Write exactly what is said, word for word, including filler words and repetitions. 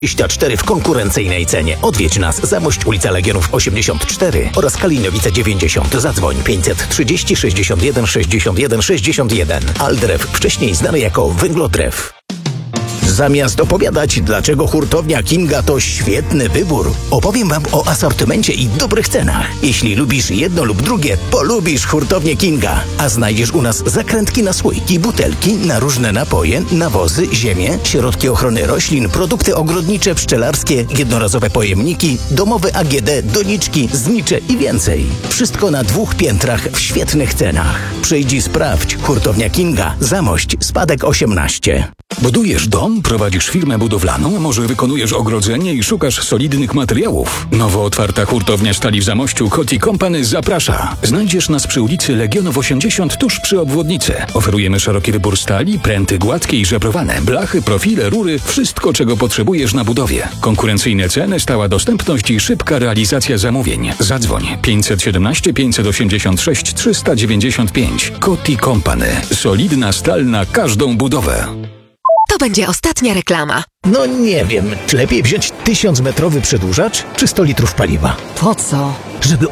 dwadzieścia cztery w konkurencyjnej cenie. Odwiedź nas. Zamość, ulica Legionów osiemdziesiąt cztery oraz Kalinowice dziewięćdziesiąt. Zadzwoń pięćset trzydzieści sześćdziesiąt jeden sześćdziesiąt jeden sześćdziesiąt jeden. Aldrew, wcześniej znany jako Węglodrew. Zamiast opowiadać, dlaczego hurtownia Kinga to świetny wybór, opowiem Wam o asortymencie i dobrych cenach. Jeśli lubisz jedno lub drugie, polubisz hurtownię Kinga. A znajdziesz u nas zakrętki na słoiki, butelki na różne napoje, nawozy, ziemię, środki ochrony roślin, produkty ogrodnicze, pszczelarskie, jednorazowe pojemniki, domowe A G D, doniczki, znicze i więcej. Wszystko na dwóch piętrach w świetnych cenach. Przyjdź i sprawdź. Hurtownia Kinga. Zamość, Spadek osiemnaście. Budujesz dom, prowadzisz firmę budowlaną, może wykonujesz ogrodzenie i szukasz solidnych materiałów? Nowo otwarta hurtownia stali w Zamościu Coty Company zaprasza. Znajdziesz nas przy ulicy Legionów osiemdziesiąt tuż przy obwodnicy. Oferujemy szeroki wybór stali, pręty gładkie i żebrowane, blachy, profile, rury, wszystko czego potrzebujesz na budowie. Konkurencyjne ceny, stała dostępność i szybka realizacja zamówień. Zadzwoń pięćset siedemnaście pięćset osiemdziesiąt sześć trzysta dziewięćdziesiąt pięć. Coty Company. Solidna stal na każdą budowę. To będzie ostatnia reklama. No nie wiem, czy lepiej wziąć tysiąc metrowy przedłużacz, czy sto litrów paliwa? Po co? Żeby